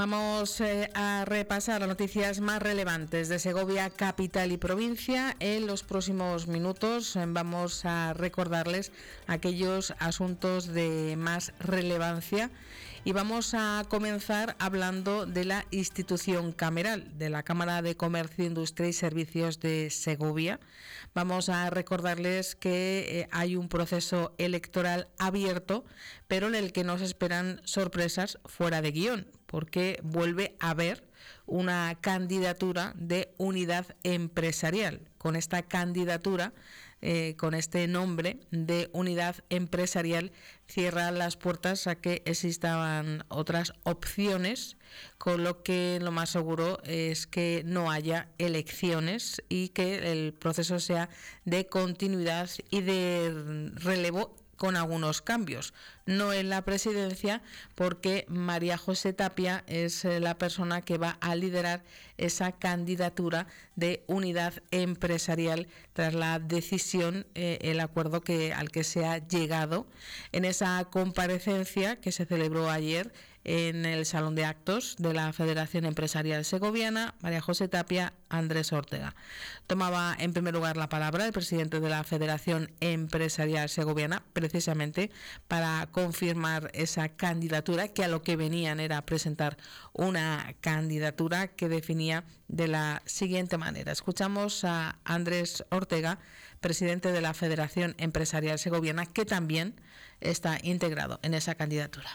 Vamos a repasar las noticias más relevantes de Segovia, capital y provincia. En los próximos minutos vamos a recordarles aquellos asuntos de más relevancia y vamos a comenzar hablando de la institución cameral, de la Cámara de Comercio, Industria y Servicios de Segovia. Vamos a recordarles que hay un proceso electoral abierto, pero en el que nos esperan sorpresas fuera de guión, porque vuelve a haber una candidatura de unidad empresarial. Con esta candidatura, con este nombre de unidad empresarial, cierra las puertas a que existan otras opciones, con lo que lo más seguro es que no haya elecciones y que el proceso sea de continuidad y de relevo, con algunos cambios. No en la presidencia, porque María José Tapia es la persona que va a liderar esa candidatura de unidad empresarial tras la decisión, el acuerdo al que se ha llegado en esa comparecencia que se celebró ayer en el Salón de Actos de la Federación Empresarial Segoviana. María José Tapia, Andrés Ortega. Tomaba en primer lugar la palabra el presidente de la Federación Empresarial Segoviana, precisamente para confirmar esa candidatura, que a lo que venían era presentar una candidatura que definía de la siguiente manera. Escuchamos a Andrés Ortega, presidente de la Federación Empresarial Segoviana, que también está integrado en esa candidatura.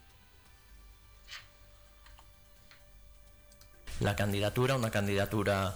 La candidatura, una candidatura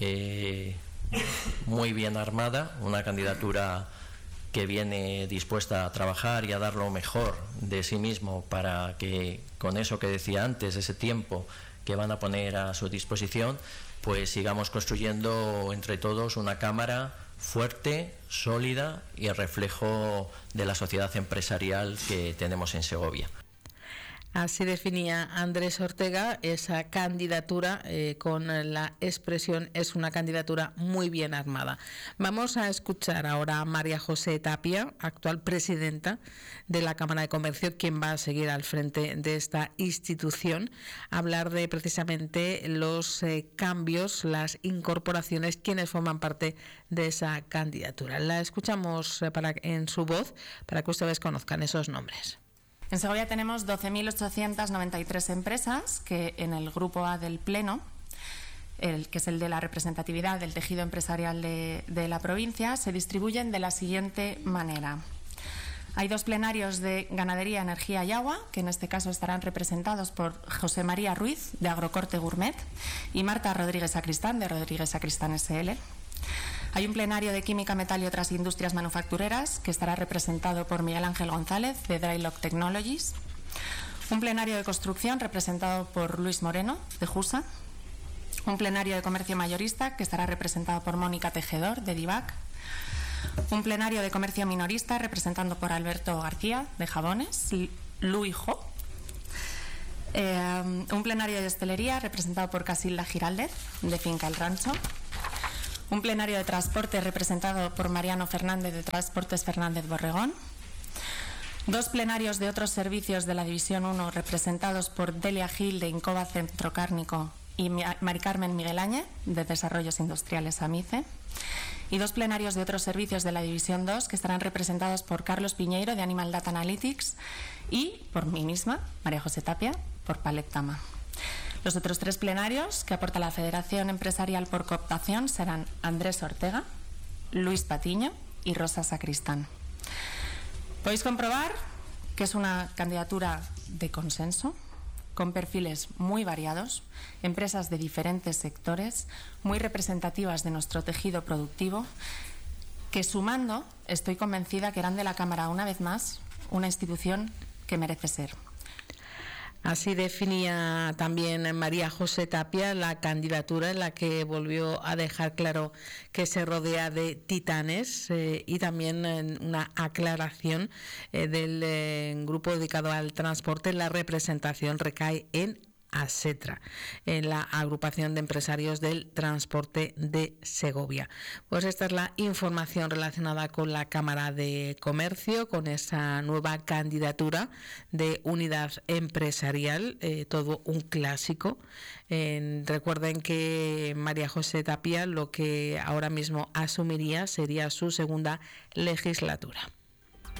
muy bien armada, una candidatura que viene dispuesta a trabajar y a dar lo mejor de sí mismo para que, con eso que decía antes, ese tiempo que van a poner a su disposición, pues sigamos construyendo entre todos una Cámara fuerte, sólida y el reflejo de la sociedad empresarial que tenemos en Segovia. Así definía Andrés Ortega esa candidatura, con la expresión: es una candidatura muy bien armada. Vamos a escuchar ahora a María José Tapia, actual presidenta de la Cámara de Comercio, quien va a seguir al frente de esta institución, hablar de precisamente los cambios, las incorporaciones, quienes forman parte de esa candidatura. La escuchamos en su voz para que ustedes conozcan esos nombres. En Segovia tenemos 12.893 empresas que en el grupo A del Pleno, que es el de la representatividad del tejido empresarial de la provincia, se distribuyen de la siguiente manera. Hay 2 plenarios de ganadería, energía y agua, que en este caso estarán representados por José María Ruiz, de Agrocorte Gourmet, y Marta Rodríguez Sacristán, de Rodríguez Sacristán SL. Hay un plenario de química, metal y otras industrias manufactureras, que estará representado por Miguel Ángel González, de Drylock Technologies. Un plenario de construcción representado por Luis Moreno, de Jusa. Un plenario de comercio mayorista, que estará representado por Mónica Tejedor, de Divac. Un plenario de comercio minorista, representado por Alberto García, de Jabones, Luijo. Un plenario de hostelería, representado por Casilda Giraldez, de Finca El Rancho. Un plenario de transporte representado por Mariano Fernández, de Transportes Fernández Borregón. 2 plenarios de otros servicios de la División 1 representados por Delia Gil, de Incoba Centro Cárnico, y Mari Carmen Miguel Áñez, de Desarrollos Industriales AMICE. Y 2 plenarios de otros servicios de la División 2 que estarán representados por Carlos Piñeiro, de Animal Data Analytics, y por mí misma, María José Tapia, por Palet Tama. Los otros 3 plenarios que aporta la Federación Empresarial por cooptación serán Andrés Ortega, Luis Patiño y Rosa Sacristán. Podéis comprobar que es una candidatura de consenso, con perfiles muy variados, empresas de diferentes sectores, muy representativas de nuestro tejido productivo, que sumando, estoy convencida que harán de la Cámara, una vez más, una institución que merece ser. Así definía también María José Tapia la candidatura, en la que volvió a dejar claro que se rodea de titanes, y también una aclaración del grupo dedicado al transporte. La representación recae en ASETRA, en la Agrupación de Empresarios del Transporte de Segovia. Pues esta es la información relacionada con la Cámara de Comercio, con esa nueva candidatura de unidad empresarial, todo un clásico. Recuerden que María José Tapia lo que ahora mismo asumiría sería su segunda legislatura.